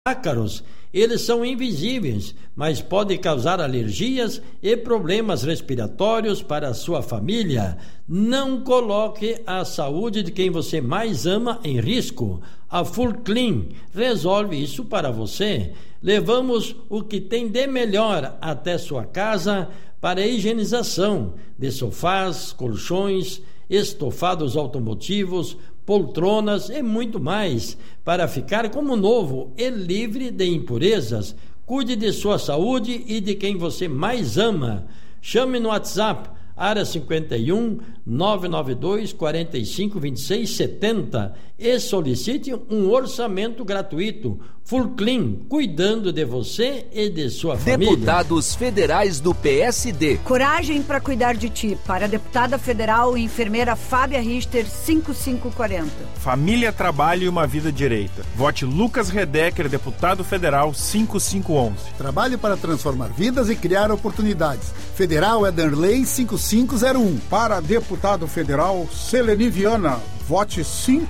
ácaros. Eles são invisíveis, mas podem causar alergias e problemas respiratórios para a sua família. Não coloque a saúde de quem você mais ama em risco. A Full Clean resolve isso para você. Levamos o que tem de melhor até sua casa para a higienização de sofás, colchões, estofados automotivos, poltronas e muito mais, para ficar como novo e livre de impurezas. Cuide de sua saúde e de quem você mais ama. Chame no WhatsApp, área 51 992 45 26 70 e solicite um orçamento gratuito. Full Clean, cuidando de você e de sua família. Deputados federais do PSD. Coragem para cuidar de ti. Para a deputada federal e enfermeira Fábia Richter, 5540. Família, trabalho e uma vida direita. Vote Lucas Redecker, deputado federal, 5511. Trabalho para transformar vidas e criar oportunidades. Federal é Darley 5501. Para deputado federal, Seleni Viana, vote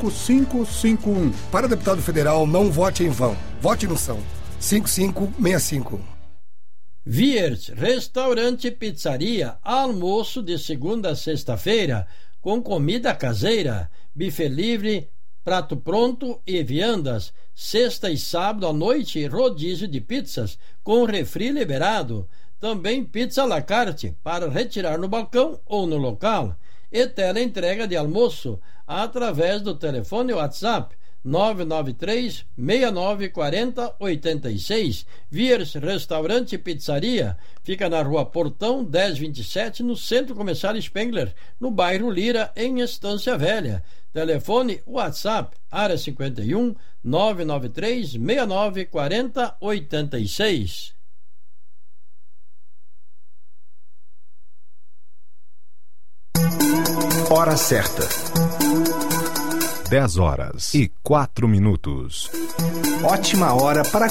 5551. Para deputado federal, não vote em vão. Vote no São. 5565. Viers, restaurante e pizzaria, almoço de segunda a sexta-feira, com comida caseira, buffet livre, prato pronto e viandas. Sexta e sábado à noite, rodízio de pizzas, com refri liberado. Também pizza à la carte, para retirar no balcão ou no local. E teleentrega de almoço, através do telefone WhatsApp 993 69 40 86. Viers Restaurante e Pizzaria fica na Rua Portão 1027, no Centro Comercial Spengler, no bairro Lira, em Estância Velha. Telefone WhatsApp área 51 993 69 40 86. Hora certa. 10 horas e 4 minutos. Ótima hora para